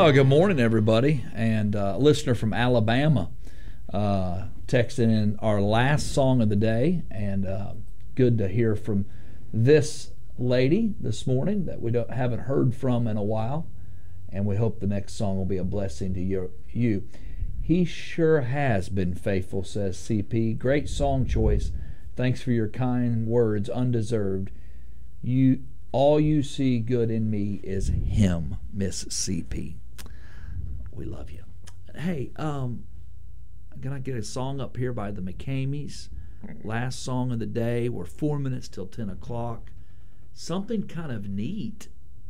Well, good morning, everybody. And a listener from Alabama texted in our last song of the day. And good to hear from this lady this morning that we haven't heard from in a while. And we hope the next song will be a blessing to you. He sure has been faithful, says CP. Great song choice. Thanks for your kind words, undeserved. All you see good in me is him, Miss CP. We love you. Hey, can I get a song up here by the McCameys? Last song of the day. We're 4 minutes till 10 o'clock. Something kind of neat.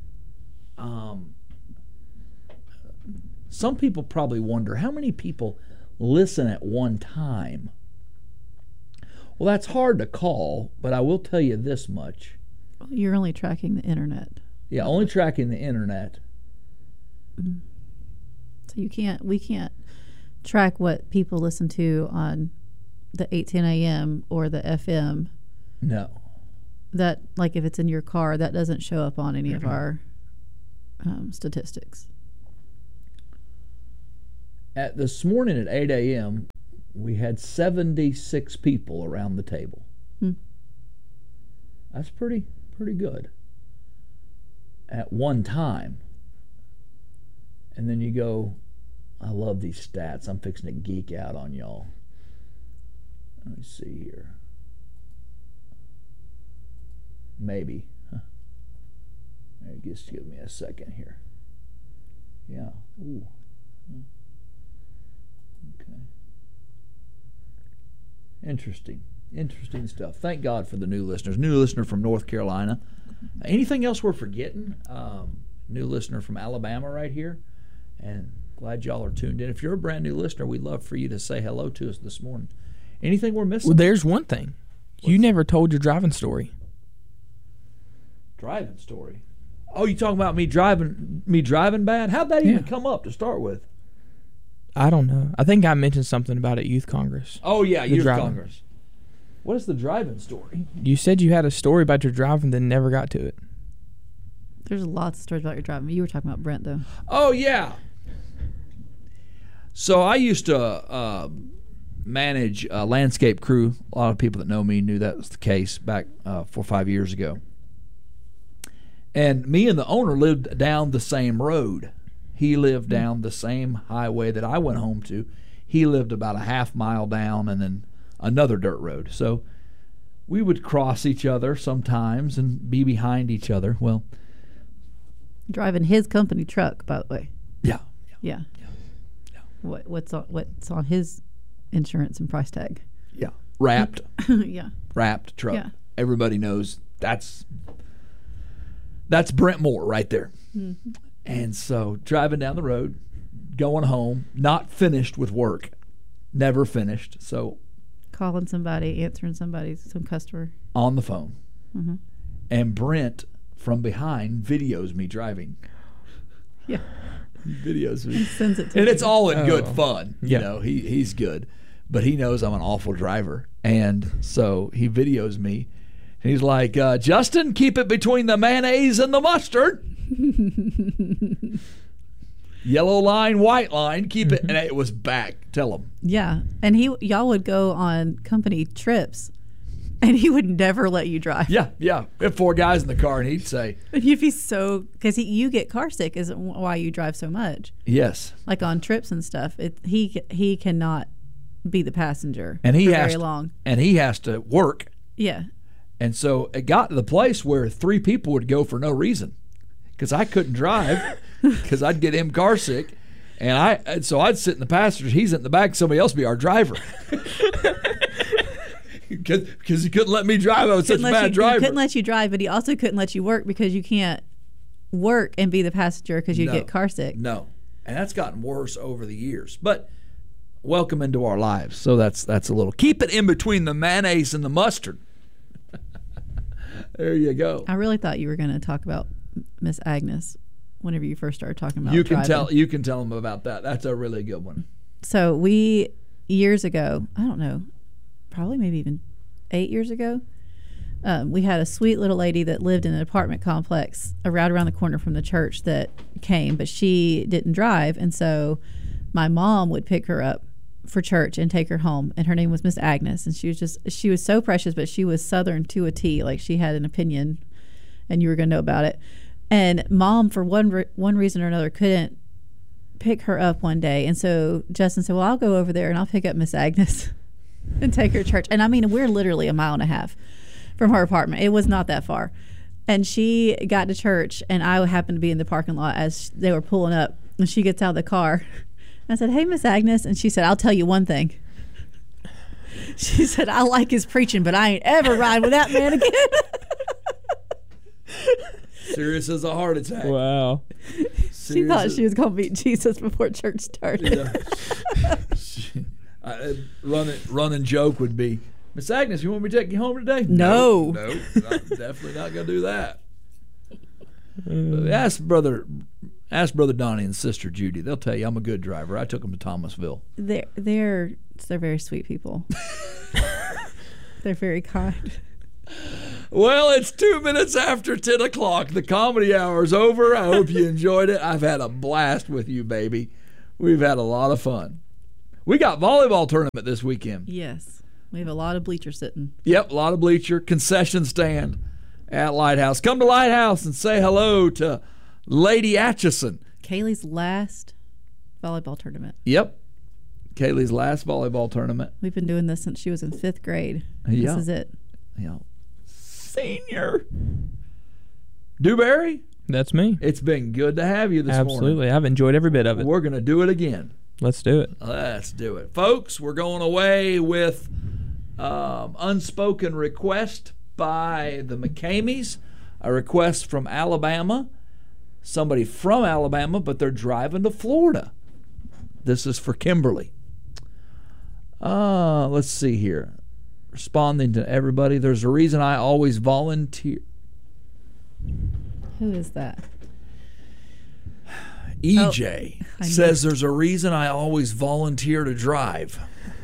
Some people probably wonder, how many people listen at one time? Well, that's hard to call, but I will tell you this much. You're only tracking the internet. Yeah, only tracking the internet. So we can't track what people listen to on the 8:10 a.m. or the FM. No. That, like, if it's in your car, that doesn't show up on any of our statistics. This morning at 8 a.m., we had 76 people around the table. That's pretty good at one time. And then you go, I love these stats. I'm fixing to geek out on y'all. Let me see here. Maybe. Just give me a second here. Yeah. Ooh. Okay. Interesting stuff. Thank God for the new listeners. New listener from North Carolina. Anything else we're forgetting? New listener from Alabama right here. And glad y'all are tuned in. If you're a brand new listener, we'd love for you to say hello to us this morning. Anything we're missing? Well, there's one thing. You never told your driving story. Driving story? Oh, you talking about me driving bad? How'd that even come up to start with? I don't know. I think I mentioned something about it at Youth Congress. Oh, yeah, Youth Congress. What is the driving story? You said you had a story about your driving, then never got to it. There's lots of stories about your driving. You were talking about Brent, though. Oh, yeah. So I used to manage a landscape crew. A lot of people that know me knew that was the case back 4 or 5 years ago. And me and the owner lived down the same road. He lived down the same highway that I went home to. He lived about a half mile down and then another dirt road. So we would cross each other sometimes and be behind each other. Well, driving his company truck, by the way. Yeah. What's on his insurance and price tag? Yeah. Wrapped. Yeah. Wrapped truck. Yeah. Everybody knows that's Brent Moore right there. Mm-hmm. And so driving down the road, going home, not finished with work. Never finished. So calling somebody, answering some customer. On the phone. Mm-hmm. And Brent from behind videos me driving. Yeah. Videos me. And sends it to and me. It's all in good fun. You know, he's good. But he knows I'm an awful driver. And so he videos me. And he's like, Justin, keep it between the mayonnaise and the mustard. Yellow line, white line, keep it. And it was back. Tell him. Yeah. And y'all would go on company trips. And he would never let you drive. Yeah. We had 4 guys in the car, and he'd say... And you'd be so... Because you get car sick is why you drive so much. Yes. Like on trips and stuff. He cannot be the passenger and he for has very to, long. And he has to work. Yeah. And so it got to the place where 3 people would go for no reason. Because I couldn't drive. Because I'd get him car sick. And so I'd sit in the passenger. He's in the back. Somebody else be our driver. Because he couldn't let me drive. I was such a bad driver. He couldn't let you drive, but he also couldn't let you work because you can't work and be the passenger because you get car sick. No. And that's gotten worse over the years. But welcome into our lives. So that's a little. Keep it in between the mayonnaise and the mustard. There you go. I really thought you were going to talk about Miss Agnes whenever you first started talking about driving. You can tell them about that. That's a really good one. So we, years ago, I don't know, probably maybe even 8 years ago, we had a sweet little lady that lived in an apartment complex around the corner from the church that came, but she didn't drive, and so my mom would pick her up for church and take her home, and her name was Miss Agnes, and she was so precious, but she was Southern to a T. Like, she had an opinion, and you were going to know about it. And Mom, for one reason or another, couldn't pick her up one day, and so Justin said, well, I'll go over there and I'll pick up Miss Agnes and take her to church. And I mean, we're literally 1.5 miles from her apartment. It was not that far. And she got to church, and I happened to be in the parking lot as they were pulling up, and she gets out of the car. I said, hey, Miss Agnes. And she said, I'll tell you one thing. She said, I like his preaching, but I ain't ever riding with that man again. Serious as a heart attack. Wow. She thought she was going to meet Jesus before church started. Yeah. Running joke would be, Miss Agnes, you want me to take you home today? No. No, I'm definitely not going to do that. Ask brother Donnie and Sister Judy. They'll tell you I'm a good driver. I took them to Thomasville. They're very sweet people. They're very kind. Well, it's 2 minutes after 10 o'clock. The comedy hour's over. I hope you enjoyed it. I've had a blast with you, baby. We've had a lot of fun. We got volleyball tournament this weekend. Yes. We have a lot of bleacher sitting. Yep, a lot of bleacher. Concession stand at Lighthouse. Come to Lighthouse and say hello to Lady Atchison. Kaylee's last volleyball tournament. Yep. Kaylee's last volleyball tournament. We've been doing this since she was in 5th grade. Yeah. This is it. Yeah. Senior. Dewberry, That's me. it's been good to have you this morning. Absolutely. I've enjoyed every bit of it. We're going to do it again. Let's do it. Let's do it. Folks, we're going away with Unspoken Request by the McCamies, a request from Alabama, somebody from Alabama, but they're driving to Florida. This is for Kimberly. Let's see here. Responding to everybody, there's a reason I always volunteer. Who is that? EJ I knew says there's a reason I always volunteer to drive.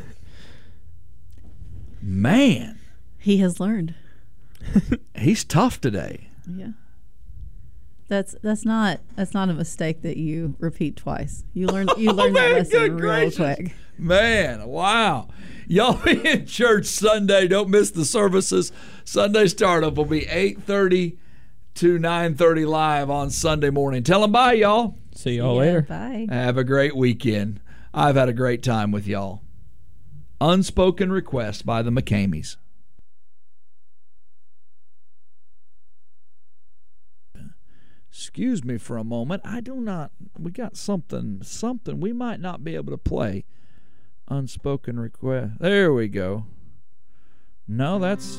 Man, He has learned. he's tough today. Yeah. That's not a mistake that you repeat twice. You learn that man, lesson good real gracious. quick. Man, wow. Y'all be in church Sunday. Don't miss the services. Sunday startup will be 8:30 to 9:30 live on Sunday morning. Tell them bye, y'all. See y'all Yeah, later. Bye. Have a great weekend. I've had a great time with y'all. Unspoken Request by the McCamies. Excuse me for a moment. We got something we might not be able to play. Unspoken Request. There we go. No, that's...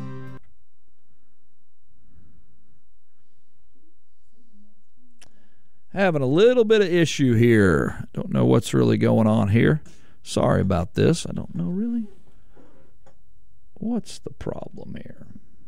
Having a little bit of issue here. Don't know what's really going on here. Sorry about this. I don't know really. What's the problem here?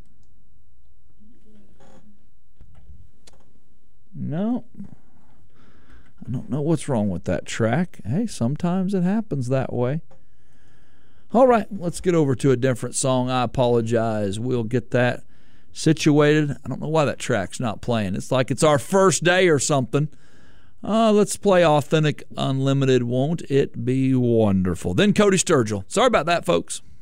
No. I don't know what's wrong with that track. Hey, sometimes it happens that way. All right, let's get over to a different song. I apologize. We'll get that situated. I don't know why that track's not playing. It's like it's our first day or something. Let's play Authentic Unlimited. Won't it be wonderful? Then Cody Sturgill. Sorry about that, folks.